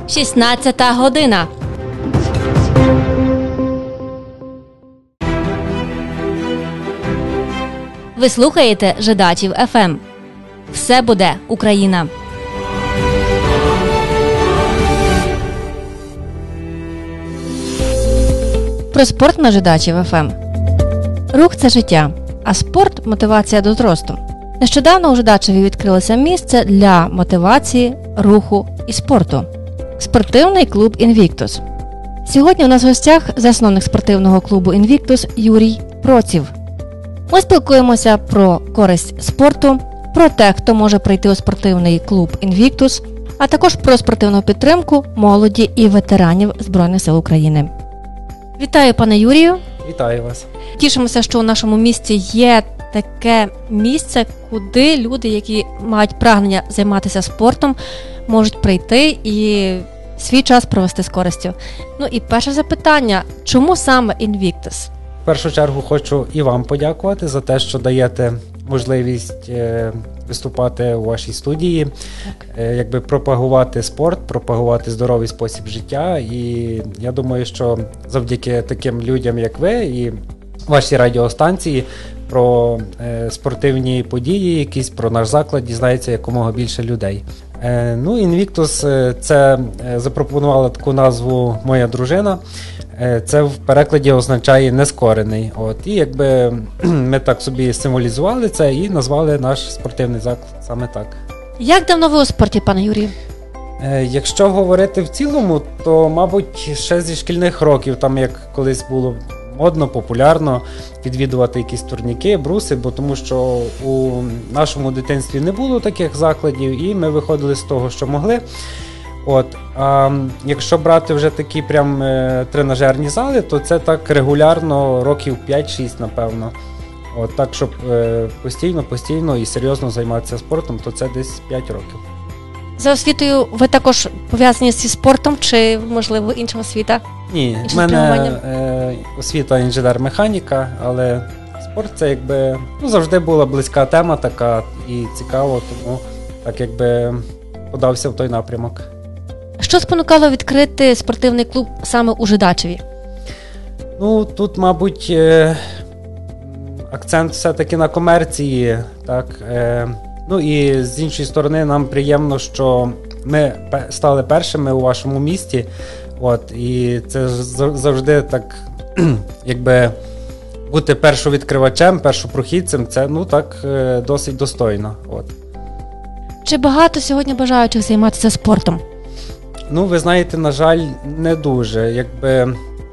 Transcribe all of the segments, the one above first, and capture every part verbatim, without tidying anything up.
шістнадцята година. Ви слухаєте Жидачів еф ем. Все буде Україна. Про спорт на Жидачів еф ем. Рух – це життя, а спорт – мотивація до зросту. Нещодавно у Жидачеві відкрилося місце для мотивації, руху і спорту. Спортивний клуб «Інвіктус». Сьогодні у нас в гостях засновник спортивного клубу «Інвіктус» Юрій Проців. Ми спілкуємося про користь спорту, про те, хто може прийти у спортивний клуб «Інвіктус», а також про спортивну підтримку молоді і ветеранів Збройних сил України. Вітаю, пане Юрію. Вітаю вас. Тішимося, що у нашому місті є таке місце, куди люди, які мають прагнення займатися спортом, можуть прийти і свій час провести з користю. Ну і перше запитання, чому саме «Інвіктус»? В першу чергу хочу і вам подякувати за те, що даєте можливість е, виступати у вашій студії, е, якби пропагувати спорт, пропагувати здоровий спосіб життя. І я думаю, що завдяки таким людям, як ви, і ваші радіостанції, про е, спортивні події, якісь про наш заклад дізнається якомога більше людей. Е, ну, «Інвіктус» – це е, запропонувала таку назву моя дружина. Е, це в перекладі означає «нескорений». От, і якби ми так собі символізували це і назвали наш спортивний заклад саме так. Як давно ви у спорті, пане Юрію? Е, якщо говорити в цілому, то, мабуть, ще зі шкільних років, там як колись було модно, популярно відвідувати якісь турніки, бруси, бо тому що у нашому дитинстві не було таких закладів, і ми виходили з того, що могли. От, а якщо брати вже такі прям е, тренажерні зали, то це так регулярно років п'ять-шість, напевно. От, так, щоб е, постійно, постійно і серйозно займатися спортом, то це десь п'ять років. За освітою ви також пов'язані зі спортом чи, можливо, інша освіта? Ні, в мене е, освіта інженер-механіка, але спорт це якби ну, завжди була близька тема така і цікаво, тому так якби подався в той напрямок. Що спонукало відкрити спортивний клуб саме у Жидачеві? Ну, тут, мабуть, е, акцент все-таки на комерції, так. Е, ну і з іншої сторони нам приємно, що ми стали першими у вашому місті. От, і це завжди так, якби бути першовідкривачем, першопрохідцем, це ну так досить достойно. От. Чи багато сьогодні бажаючих займатися спортом? Ну, ви знаєте, на жаль, не дуже. Якби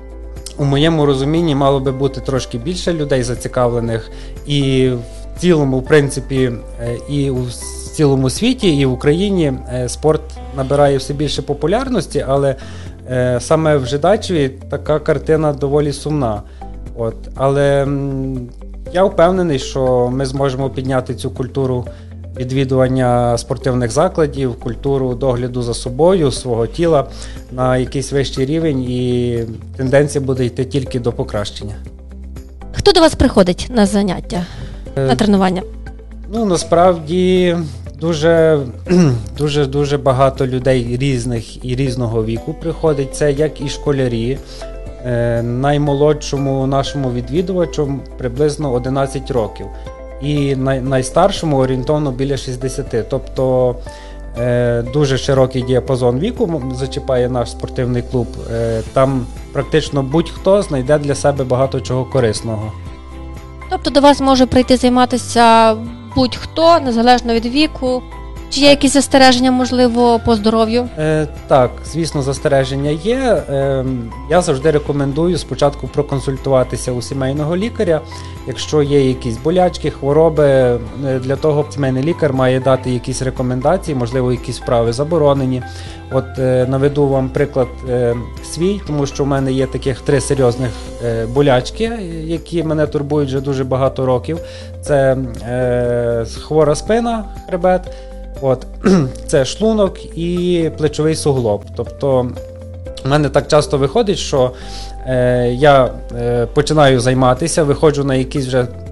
у моєму розумінні мало би бути трошки більше людей зацікавлених, і в цілому, в принципі, і у цілому світі, і в Україні спорт набирає все більше популярності, але е, саме в Жидачеві така картина доволі сумна. От, але м, я впевнений, що ми зможемо підняти цю культуру відвідування спортивних закладів, культуру догляду за собою, свого тіла на якийсь вищий рівень, і тенденція буде йти тільки до покращення. Хто до вас приходить на заняття, е, на тренування? Ну, насправді дуже, дуже, дуже багато людей різних і різного віку приходить. Це як і школярі. Е, наймолодшому нашому відвідувачу приблизно одинадцять років. І най, найстаршому орієнтовно біля шістдесят. Тобто е, дуже широкий діапазон віку зачіпає наш спортивний клуб. Е, там практично будь-хто знайде для себе багато чого корисного. Тобто до вас може прийти займатися будь-хто, незалежно від віку? Чи є якісь застереження, можливо, по здоров'ю? Е, так, звісно, застереження є. Е, я завжди рекомендую спочатку проконсультуватися у сімейного лікаря. Якщо є якісь болячки, хвороби, для того сімейний лікар має дати якісь рекомендації, можливо, якісь вправи заборонені. От е, наведу вам приклад е, свій, тому що в мене є таких три серйозних е, болячки, які мене турбують вже дуже багато років. Це е, хвора спина, хребет, от, це шлунок і плечовий суглоб. Тобто в мене так часто виходить, що е, я е, починаю займатися, виходжу на якийсь вже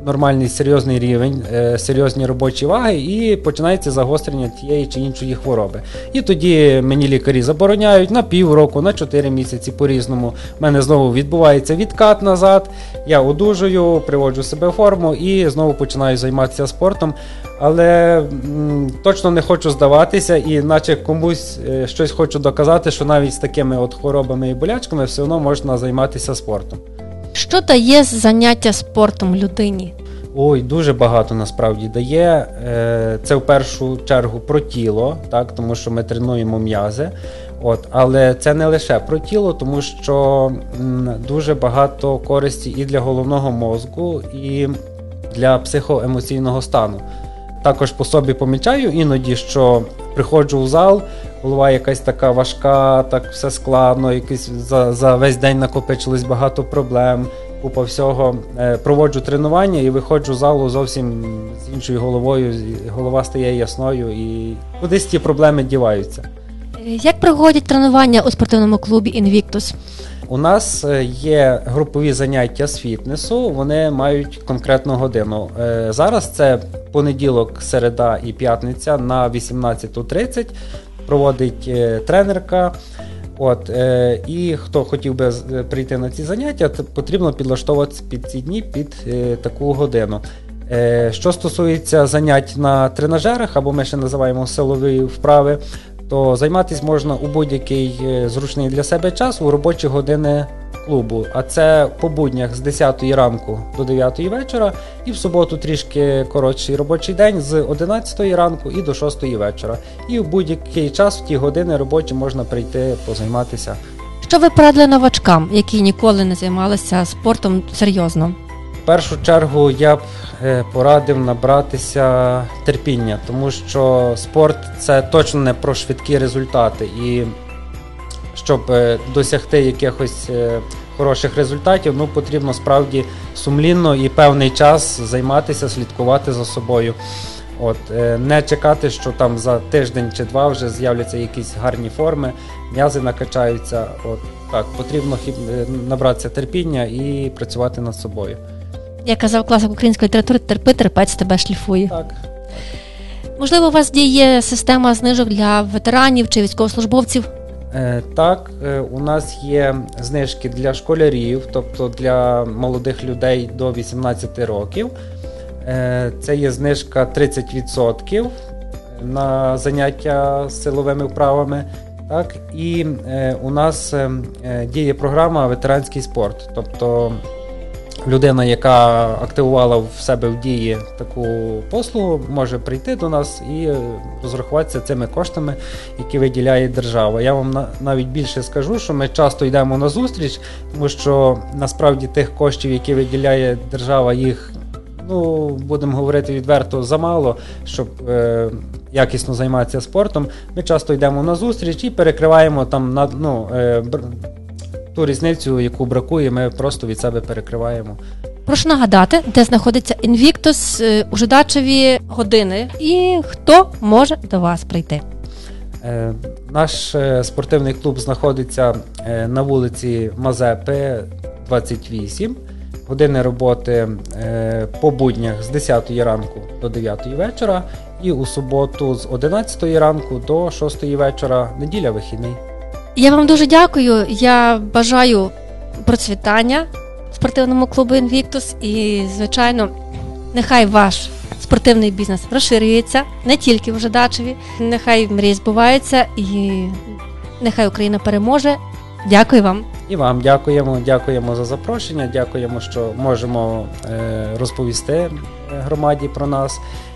нормальний серйозний рівень, е, серйозні робочі ваги і починається загострення тієї чи іншої хвороби. І тоді мені лікарі забороняють на півроку, на чотири місяці по-різному. У мене знову відбувається відкат назад, я одужую, приводжу себе в форму і знову починаю займатися спортом. Але м, точно не хочу здаватися і наче комусь е, щось хочу доказати, що навіть з такими от хворобами і болячками все одно можна займатися спортом. Що дає заняття спортом людині? Ой, дуже багато насправді дає. Е, Це в першу чергу про тіло, так, тому що ми тренуємо м'язи. От, але це не лише про тіло, тому що м, дуже багато користі і для головного мозку, і для психоемоційного стану. Також по собі помічаю іноді, що приходжу в зал, голова якась така важка, так все складно, якийсь за, за весь день накопичилось багато проблем, купа всього. Е, проводжу тренування і виходжу з залу зовсім з іншою головою, голова стає ясною і кудись ті проблеми діваються. Як проходять тренування у спортивному клубі Invictus? У нас є групові заняття з фітнесу, вони мають конкретну годину. Зараз це понеділок, середа і п'ятниця на вісімнадцята тридцять проводить тренерка. От, і хто хотів би прийти на ці заняття, то потрібно підлаштовуватися під ці дні, під таку годину. Що стосується занять на тренажерах, або ми ще називаємо силові вправи, то займатися можна у будь-який зручний для себе час у робочі години клубу. А це по буднях з десятої ранку до дев'ятої вечора і в суботу трішки коротший робочий день з одинадцятої ранку і до шостої вечора. І в будь-який час в ті години робочі можна прийти позайматися. Що ви порадили новачкам, які ніколи не займалися спортом серйозно? В першу чергу я б порадив набратися терпіння, тому що спорт – це точно не про швидкі результати. І щоб досягти якихось хороших результатів, ну, потрібно справді сумлінно і певний час займатися, слідкувати за собою. От, не чекати, що там за тиждень чи два вже з'являться якісь гарні форми, м'язи накачаються. От, так, потрібно набратися терпіння і працювати над собою. Як казав класик української літератури, терпи, терпець тебе шліфує. Так. Можливо, у вас діє система знижок для ветеранів чи військовослужбовців? Е, так, е, у нас є знижки для школярів, тобто для молодих людей до вісімнадцяти років. Е, це є знижка тридцять відсотків на заняття з силовими вправами. Так, і е, у нас е, діє програма «Ветеранський спорт», тобто людина, яка активувала в себе в дії таку послугу, може прийти до нас і розрахуватися цими коштами, які виділяє держава. Я вам навіть більше скажу, що ми часто йдемо на зустріч, тому що насправді тих коштів, які виділяє держава, їх, ну, будемо говорити відверто, замало, щоб е, якісно займатися спортом. Ми часто йдемо на зустріч і перекриваємо там на, ну, е, ту різницю, яку бракує, ми просто від себе перекриваємо. Прошу нагадати, де знаходиться Invictus у Жидачеві години і хто може до вас прийти. Е, наш е, спортивний клуб знаходиться е, на вулиці Мазепи, двадцять вісім. Години роботи е, по буднях з десятої ранку до дев'ятої вечора і у суботу з одинадцятої ранку до шостої вечора, неділя вихідний. Я вам дуже дякую. Я бажаю процвітання спортивному клубу Invictus і, звичайно, нехай ваш спортивний бізнес розширюється не тільки в Жидачеві, нехай мрії збуваються і нехай Україна переможе. Дякую вам. І вам дякуємо, дякуємо за запрошення, дякуємо, що можемо е, розповісти громаді про нас.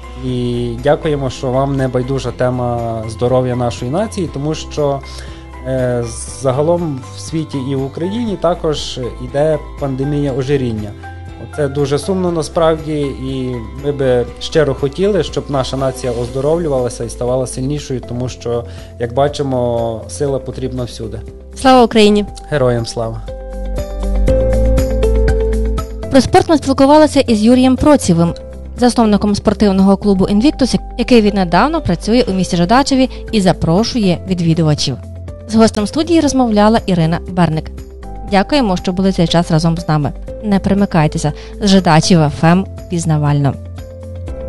І дякуємо, що вам не байдужа тема здоров'я нашої нації, тому що е, загалом в світі і в Україні також йде пандемія ожиріння. Це дуже сумно насправді, і ми би щиро хотіли, щоб наша нація оздоровлювалася і ставала сильнішою, тому що, як бачимо, сила потрібна всюди. Слава Україні! Героям слава! Про спорт ми спілкувалися із Юрієм Процєвим, засновником спортивного клубу Invictus, який віднедавна працює у місті Жидачеві і запрошує відвідувачів. З гостем студії розмовляла Ірина Берник. Дякуємо, що були цей час разом з нами. Не примикайтеся, з Жидачів еф ем пізнавально.